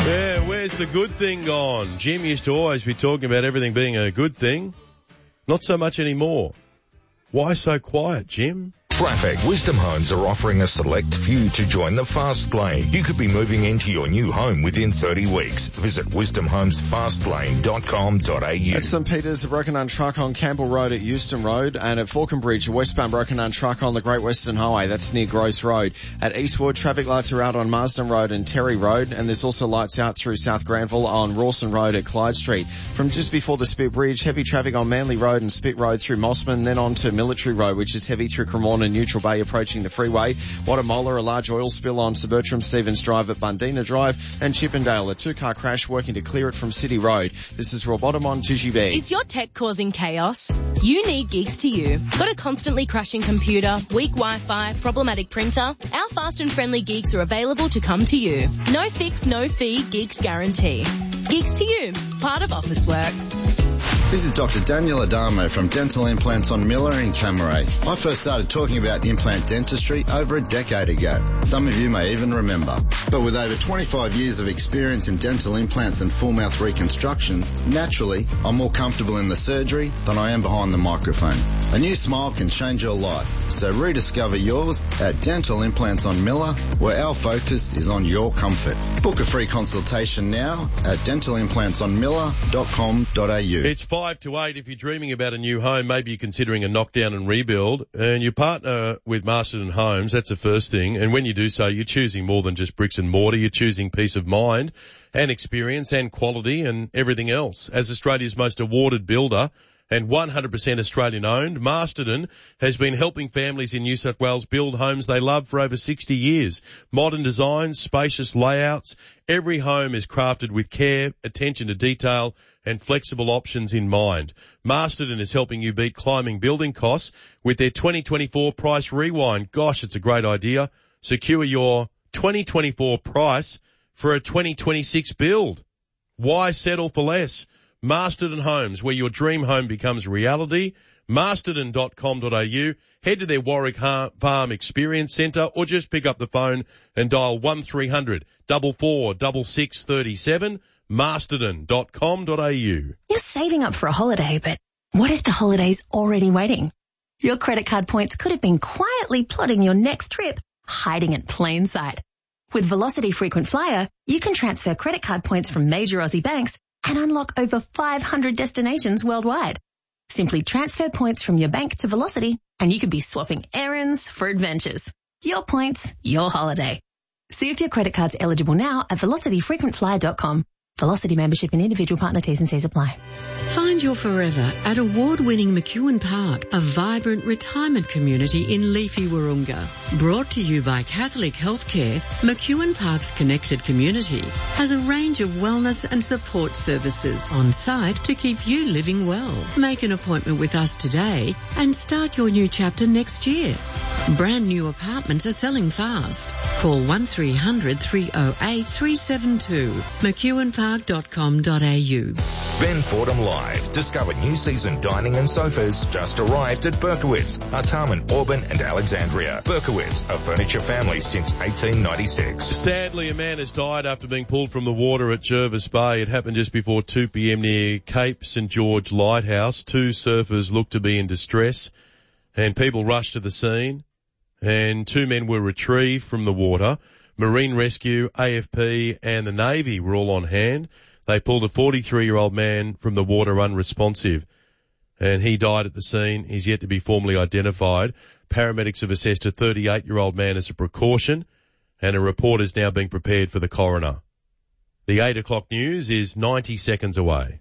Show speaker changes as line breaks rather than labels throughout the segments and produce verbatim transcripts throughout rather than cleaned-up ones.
Yeah, where's the good thing gone? Jim used to always be talking about everything being a good thing. Not so much anymore. Why so quiet, Jim?
Traffic. Wisdom Homes are offering a select few to join the fast lane. You could be moving into your new home within thirty weeks. Visit wisdom homes fast lane dot com dot a u.
At St Peters, a broken-down truck on Campbell Road at Euston Road, and at Falconbridge, a westbound broken-down truck on the Great Western Highway. That's near Gross Road. At Eastwood, traffic lights are out on Marsden Road and Terry Road, and there's also lights out through South Granville on Rawson Road at Clyde Street. From just before the Spit Bridge, heavy traffic on Manly Road and Spit Road through Mossman, then on to Military Road, which is heavy through Cremorne and Neutral Bay approaching the freeway. Watamolla, a large oil spill on Sir Bertram Stevens Drive at Bundina Drive, and Chippendale, a two-car crash working to clear it from City Road. This is Rob Bottom on two G B.
Is your tech causing chaos? You need Geeks to You. Got a constantly crashing computer, weak Wi-Fi, problematic printer? Our fast and friendly Geeks are available to come to you. No fix, no fee, Geeks guarantee. Geeks to You, part of Officeworks.
This is Doctor Daniel Adamo from Dental Implants on Miller in Camaray. I first started talking about implant dentistry over a decade ago. Some of you may even remember. But with over twenty-five years of experience in dental implants and full mouth reconstructions, naturally, I'm more comfortable in the surgery than I am behind the microphone. A new smile can change your life, so rediscover yours at Dental Implants on Miller, where our focus is on your comfort. Book a free consultation now at dental implants on miller dot com dot a u.
It's five to eight. If you're dreaming about a new home, maybe you're considering a knockdown and rebuild, and you partner with Masterton Homes, that's the first thing. And when you do so, you're choosing more than just bricks and mortar. You're choosing peace of mind and experience and quality and everything else. As Australia's most awarded builder and one hundred percent Australian owned, Masterton has been helping families in New South Wales build homes they love for over sixty years. Modern designs, spacious layouts. Every home is crafted with care, attention to detail and flexible options in mind. Masterton is helping you beat climbing building costs with their twenty twenty-four price rewind. Gosh, it's a great idea. Secure your twenty twenty-four price for a twenty twenty-six build. Why settle for less? Masterton Homes, where your dream home becomes reality. masterton dot com dot a u. Head to their Warwick Farm Experience Centre or just pick up the phone and dial one three hundred, four four six six three seven. masterton dot com dot a u.
You're saving up for a holiday, but what if the holiday's already waiting? Your credit card points could have been quietly plotting your next trip, hiding in plain sight. With Velocity Frequent Flyer, you can transfer credit card points from major Aussie banks and unlock over five hundred destinations worldwide. Simply transfer points from your bank to Velocity and you could be swapping errands for adventures. Your points, your holiday. See if your credit card's eligible now at velocity frequent flyer dot com. Velocity membership and individual partner T's and C's apply.
Find your forever at award-winning McEwen Park, a vibrant retirement community in leafy Wahroonga. Brought to you by Catholic Healthcare, McEwen Park's connected community has a range of wellness and support services on site to keep you living well. Make an appointment with us today and start your new chapter next year. Brand new apartments are selling fast. Call one three hundred, three oh eight, three seven two. mcewen park dot com dot a u.
Ben Fordham Live. Discover new season dining and sofas just arrived at Berkowitz, Artarmon, Auburn and Alexandria. Berkowitz, a furniture family since eighteen ninety-six.
Sadly, a man has died after being pulled from the water at Jervis Bay. It happened just before two p.m. near Cape St George Lighthouse. Two surfers looked to be in distress and people rushed to the scene and two men were retrieved from the water. Marine Rescue, A F P and the Navy were all on hand. They pulled a forty-three-year-old man from the water unresponsive, and he died at the scene. He's yet to be formally identified. Paramedics have assessed a thirty-eight-year-old man as a precaution, and a report is now being prepared for the coroner. The eight o'clock news is ninety seconds away.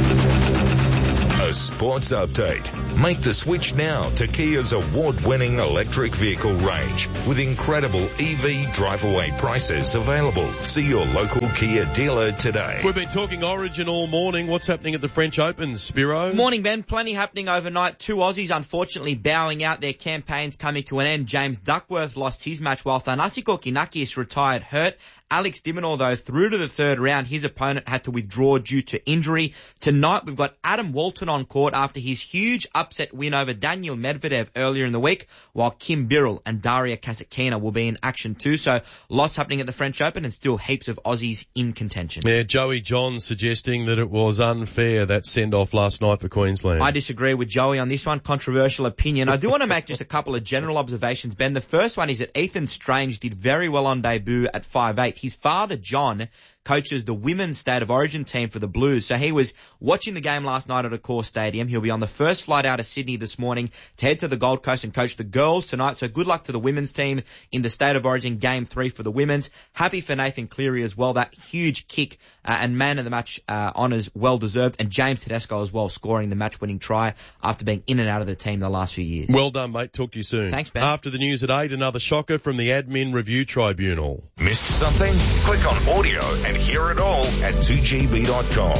A sports update. Make the switch now to Kia's award-winning electric vehicle range with incredible E V drive-away prices available. See your local Kia dealer today.
We've been talking Origin all morning. What's happening at the French Open, Spiro?
Morning, Ben. Plenty happening overnight. Two Aussies unfortunately bowing out. Their campaigns coming to an end. James Duckworth lost his match while Thanasi Kokinakis retired hurt. Alex de Minaur, though, through to the third round. His opponent had to withdraw due to injury. Tonight, we've got Adam Walton on court after his huge upset win over Daniil Medvedev earlier in the week, while Kim Birrell and Daria Kasatkina will be in action too. So lots happening at the French Open and still heaps of Aussies in contention.
Yeah, Joey John suggesting that it was unfair, that send-off last night for Queensland.
I disagree with Joey on this one. Controversial opinion. I do want to make just a couple of general observations, Ben. The first one is that Ethan Strange did very well on debut at five eight. His father, John, coaches the women's State of Origin team for the Blues. So he was watching the game last night at Accor Stadium. He'll be on the first flight out of Sydney this morning to head to the Gold Coast and coach the girls tonight. So good luck to the women's team in the State of Origin game three for the women's. Happy for Nathan Cleary as well. That huge kick uh, and man of the match uh, honours well deserved. And James Tedesco as well, scoring the match winning try after being in and out of the team the last few years.
Well done, mate. Talk to you soon.
Thanks, Ben.
After the news at eight, another shocker from the Admin Review Tribunal.
Missed something? Click on audio and hear it all at two G B dot com.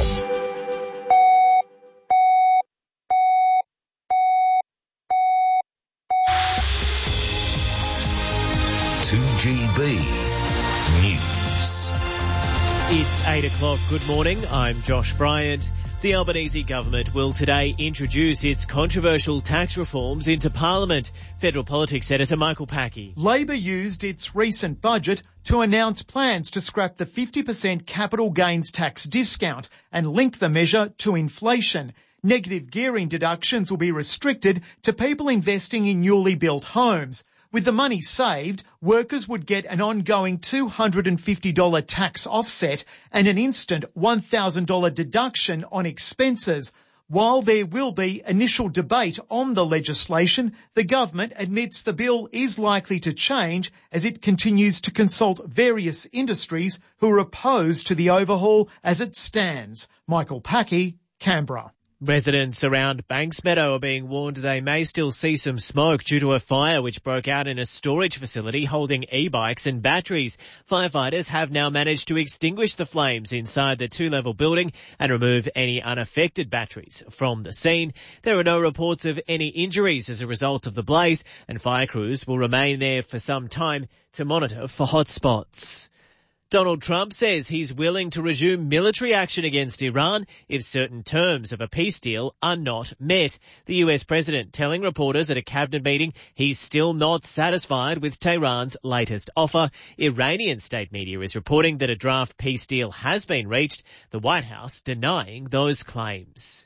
two G B News.
It's eight o'clock. Good morning. I'm Josh Bryant. The Albanese government will today introduce its controversial tax reforms into Parliament. Federal Politics Editor Michael Packey.
Labor used its recent budget to announce plans to scrap the fifty percent capital gains tax discount and link the measure to inflation. Negative gearing deductions will be restricted to people investing in newly built homes. With the money saved, workers would get an ongoing two hundred fifty dollars tax offset and an instant one thousand dollars deduction on expenses. While there will be initial debate on the legislation, the government admits the bill is likely to change as it continues to consult various industries who are opposed to the overhaul as it stands. Michael Packey, Canberra.
Residents around Banks Meadow are being warned they may still see some smoke due to a fire which broke out in a storage facility holding e-bikes and batteries. Firefighters have now managed to extinguish the flames inside the two-level building and remove any unaffected batteries from the scene. There are no reports of any injuries as a result of the blaze, and fire crews will remain there for some time to monitor for hotspots. Donald Trump says he's willing to resume military action against Iran if certain terms of a peace deal are not met. The U S president telling reporters at a cabinet meeting he's still not satisfied with Tehran's latest offer. Iranian state media is reporting that a draft peace deal has been reached, the White House denying those claims.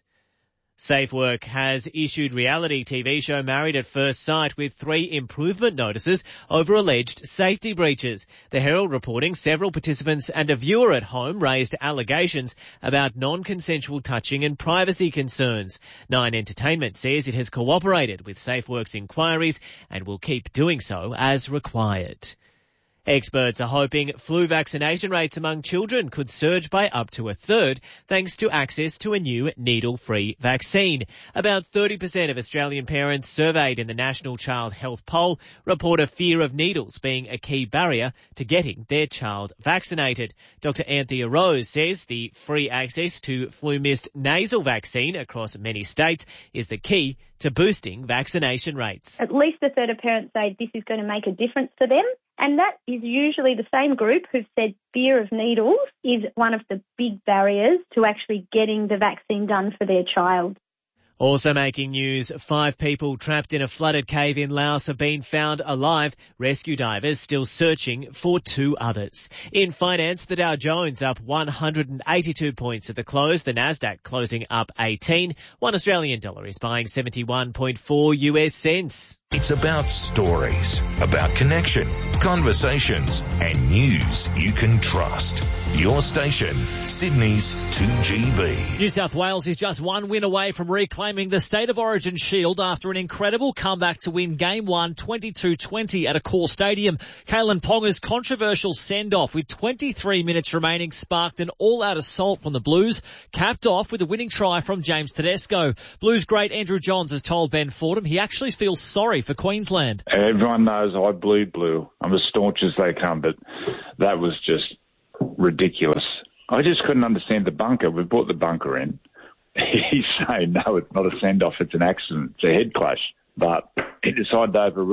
SafeWork has issued reality T V show Married at First Sight with three improvement notices over alleged safety breaches. The Herald reporting several participants and a viewer at home raised allegations about non-consensual touching and privacy concerns. Nine Entertainment says it has cooperated with SafeWork's inquiries and will keep doing so as required. Experts are hoping flu vaccination rates among children could surge by up to a third thanks to access to a new needle-free vaccine. About thirty percent of Australian parents surveyed in the National Child Health Poll report a fear of needles being a key barrier to getting their child vaccinated. Doctor Anthea Rose says the free access to Flu-Mist nasal vaccine across many states is the key to boosting vaccination rates.
At least a third of parents say this is going to make a difference for them. And that is usually the same group who've said fear of needles is one of the big barriers to actually getting the vaccine done for their child.
Also making news, five people trapped in a flooded cave in Laos have been found alive. Rescue divers still searching for two others. In finance, the Dow Jones up one hundred eighty-two points at the close. The Nasdaq closing up eighteen. One Australian dollar is buying seventy-one point four U S cents.
It's about stories, about connection, conversations, and news you can trust. Your station, Sydney's two G B.
New South Wales is just one win away from reclaiming the State of Origin shield after an incredible comeback to win Game one twenty-two twenty at Accor Stadium. Kalen Ponga's controversial send-off with twenty-three minutes remaining sparked an all-out assault from the Blues, capped off with a winning try from James Tedesco. Blues great Andrew Johns has told Ben Fordham he actually feels sorry for Queensland.
Everyone knows I bleed blue. I'm as staunch as they come, but that was just ridiculous. I just couldn't understand the bunker. We brought the bunker in. He's saying, no, it's not a send-off, it's an accident, it's a head clash. But he decided to overrule him.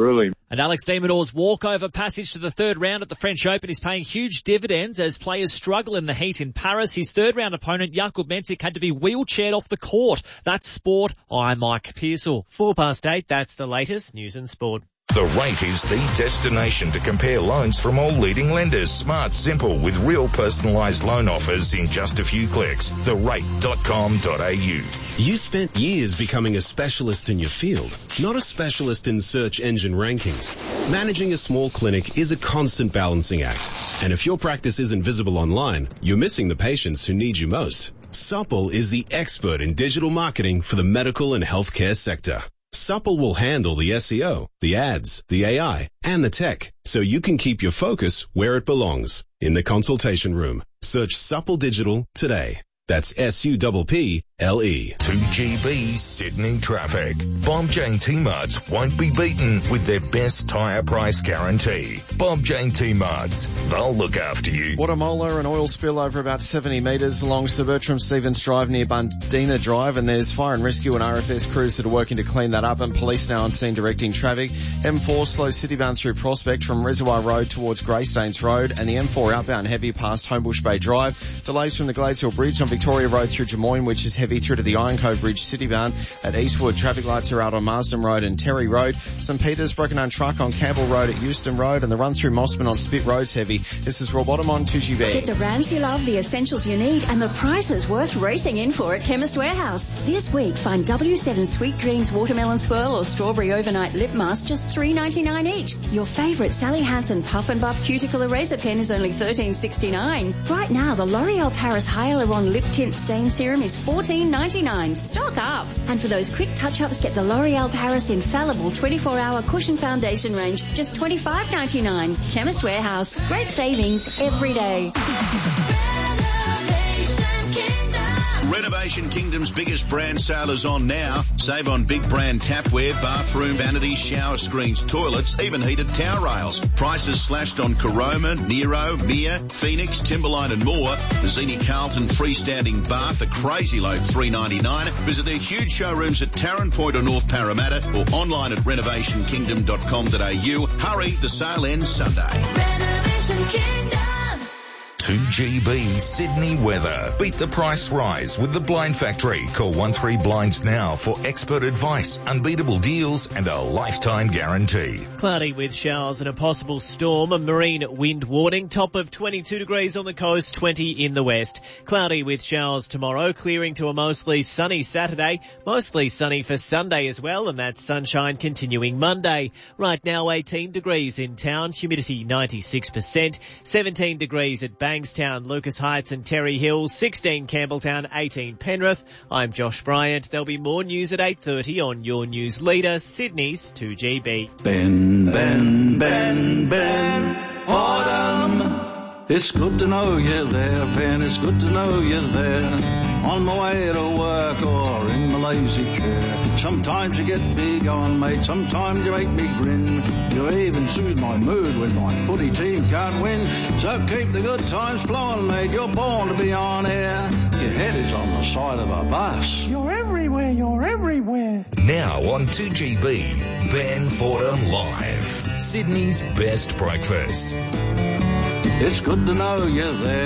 And Alex de Minaur's walkover passage to the third round at the French Open is paying huge dividends as players struggle in the heat in Paris. His third round opponent, Jakub Mensik, had to be wheelchaired off the court. That's sport. I'm Mike Pearsall.
Four past eight, that's the latest news and sport.
The Rate is the destination to compare loans from all leading lenders. Smart, simple, with real personalised loan offers in just a few clicks. the rate dot com dot a u.
You spent years becoming a specialist in your field, not a specialist in search engine rankings. Managing a small clinic is a constant balancing act. And if your practice isn't visible online, you're missing the patients who need you most. Supple is the expert in digital marketing for the medical and healthcare sector. Supple will handle the S E O, the ads, the A I, and the tech, so you can keep your focus where it belongs, in the consultation room. Search Supple Digital today. That's S U P P L E.
two G B Sydney traffic. Bob Jane T-Marts won't be beaten with their best tyre price guarantee. Bob Jane T-Marts, they'll look after you.
Watermola, an oil spill over about seventy metres along Sir Bertram Stevens Drive near Bundina Drive, and there's fire and rescue and R F S crews that are working to clean that up, and police now on scene directing traffic. M four slow citybound through Prospect from Reservoir Road towards Greystanes Road, and the M four outbound heavy past Homebush Bay Drive. Delays from the Glades Hill Bridge on Victoria Road through Jemoyne, which is heavy through to the Iron Cove Bridge citybound. At Eastwood, traffic lights are out on Marsden Road and Terry Road. St Peters, broken down truck on Campbell Road at Euston Road, and the run through Mossman on Spit Road's heavy. This is Rob Bottom on two G B.
Get the brands you love, the essentials you need, and the prices worth racing in for at Chemist Warehouse. This week, find W seven Sweet Dreams Watermelon Swirl or Strawberry Overnight Lip Mask just three ninety-nine each. Your favourite Sally Hansen Puff and Buff Cuticle Eraser Pen is only thirteen sixty-nine. Right now, the L'Oreal Paris Hyaluron Lip Tint Stain Serum is fourteen ninety-nine. Stock up! And for those quick touch-ups, get the L'Oreal Paris Infallible twenty-four hour Cushion Foundation range, just twenty-five ninety-nine. Chemist Warehouse. Great savings every day.
Renovation Kingdom's biggest brand sale is on now. Save on big brand tapware, bathroom, vanities, shower screens, toilets, even heated towel rails. Prices slashed on Caroma, Nero, Mia, Phoenix, Timberline and more. The Zini Carlton freestanding bath, a crazy low three ninety-nine. Visit their huge showrooms at Tarrant Point or North Parramatta or online at renovation kingdom dot com dot a u. Hurry, the sale ends Sunday.
Renovation Kingdom. two G B Sydney weather. Beat the price rise with the Blind Factory. Call one three blinds now for expert advice, unbeatable deals and a lifetime guarantee.
Cloudy with showers and a possible storm. A marine wind warning. Top of twenty-two degrees on the coast, twenty in the west. Cloudy with showers tomorrow, clearing to a mostly sunny Saturday. Mostly sunny for Sunday as well, and that sunshine continuing Monday. Right now eighteen degrees in town, humidity ninety-six percent. seventeen degrees at Bankstown, Lucas Heights and Terry Hills, sixteen Campbelltown, eighteen Penrith. I'm Josh Bryant. There'll be more news at eight thirty on your news leader, Sydney's two G B.
Ben, Ben, Ben, Ben, Fordham. It's good to know you're there, Ben, it's good to know you're there. On my way to work or in my lazy chair. Sometimes you get me going, mate, sometimes you make me grin. You even soothe my mood when my footy team can't win. So keep the good times flowing, mate, you're born to be on air. Your head is on the side of a bus.
You're everywhere, you're everywhere.
Now on two G B, Ben Fordham Live. Sydney's best breakfast.
It's good to know you're there.